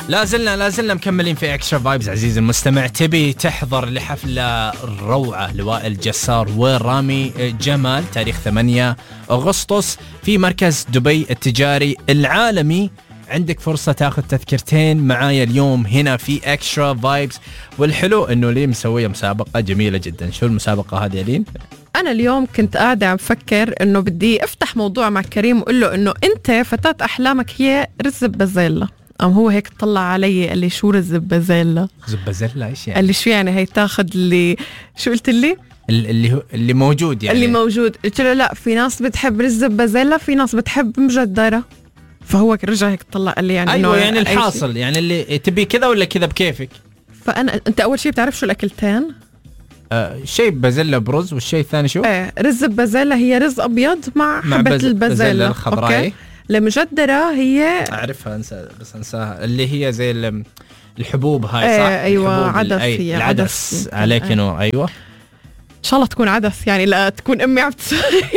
لا زلنا مكملين في اكسترا فايبز. عزيزي المستمع، تبي تحضر لحفلة روعة لوائل جسار ورامي جمال تاريخ 8 أغسطس في مركز دبي التجاري العالمي، عندك فرصة تاخذ تذكرتين معايا اليوم هنا في اكسترا فايبز. والحلو انه لي مسوية مسابقة جميلة جدا. شو المسابقة هذه يا لين؟ أنا اليوم كنت قاعدة عم فكر إنه بدي أفتح موضوع مع كريم وقول له إنه أنت فتاة أحلامك هي رز بازيلا. هو هيك طلع علي قال لي شو رز بازيلا؟ زبازيلا ايش يعني؟ قال لي شو يعني هي تاخذ اللي شو قلت لي؟ اللي موجود يعني. اللي موجود. قلت له لا، في ناس بتحب رز بازيلا، في ناس بتحب مجدرة. فهو رجع هيك طلع قال لي يعني أيوة يعني الحاصل يعني اللي تبي كذا ولا كذا بكيفك. أنت أول شيء بتعرف شو الأكلتين؟ شيء بازيلا برز، والشيء الثاني شو؟ رز بازيلا هي رز أبيض مع حبة البازيلا الخضراء. المجدرة هي أعرفها أنساها اللي هي زي الحبوب هاي صح؟ أيوة عدس. هي العدس عليك نور. أيوة إن شاء الله تكون عدس يعني، لا تكون أمي عم تسوي.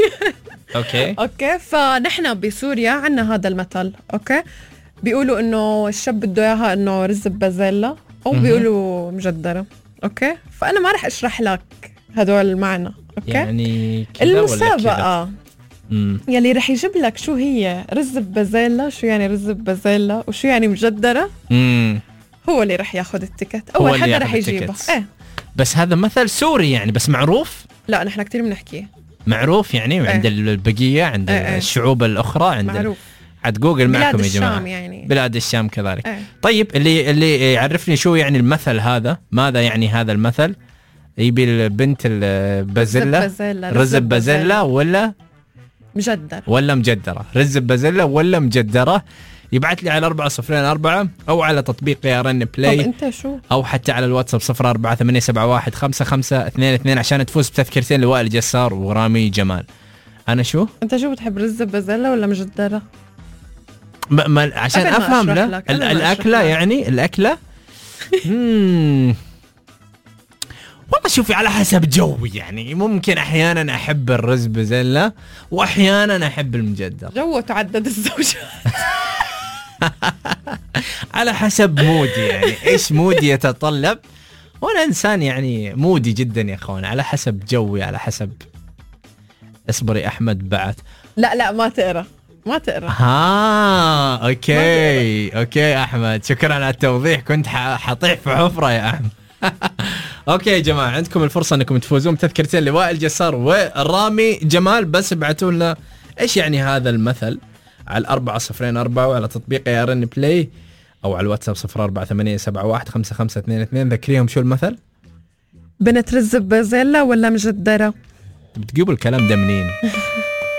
أوكي فنحن بسوريا عنا هذا المثل. أوكي بيقولوا إنه الشاب بده إياها إنه رز بازيلا، أو بيقولوا مجدرة. أوكي فأنا ما رح أشرح لك هدول المعنى. أوكي يعني كذا المسابقة يلي رح يجيب لك شو هي رز بازيلا، شو يعني رز بازيلا وشو يعني مجدرة، هو اللي رح ياخد التيكت. أول حدا رح يجيبه. بس هذا مثل سوري يعني، بس معروف. لا نحن كتير بنحكيه معروف يعني عند البقية، عند الشعوب الأخرى، عند معروف. عاد جوجل معكم يا جماعة. الشام يعني. بلاد الشام كذلك. طيب اللي يعرفني شو يعني المثل هذا، ماذا يعني هذا المثل؟ يبي البنت البازيلا رز بازيلا ولا مجدرة ولا مجدرة؟ رز بازيلا ولا مجدرة؟ يبعث لي على 404 أو على تطبيق يارن بلاي. طب أنت شو؟ أو حتى على الواتساب 0487155522 عشان تفوز بتذكرتين لوائل جسار ورامي جمال. أنا شو؟ أنت شو بتحب رز بازيلا ولا مجدرة؟ عشان أفهم لا الأكلة يعني الأكلة. والله شوفي على حسب جوي يعني، ممكن أحيانا أحب الرز بازيلا وأحيانا أحب المجدر. جو تعدد الزوجات. على حسب مودي يعني، إيش مودي يتطلب. وأنا إنسان يعني مودي جدا يا أخوان، على حسب جوي، على حسب. اصبري أحمد بعت. لا ما تقرأ. أوكي أحمد، شكرا على التوضيح، كنت حطيح في حفرة يا أحمد. اوكي يا جماعه، عندكم الفرصه انكم تفوزون بتذكرتين لوائل جسار ورامي جمال، بس ابعتوا لنا ايش يعني هذا المثل على 404 وعلى تطبيق يارن بلاي او على الواتساب 0488715522. ذكريهم شو المثل؟ بنت رز بازيلا ولا مجدرة؟ بتجيبوا الكلام ده منين؟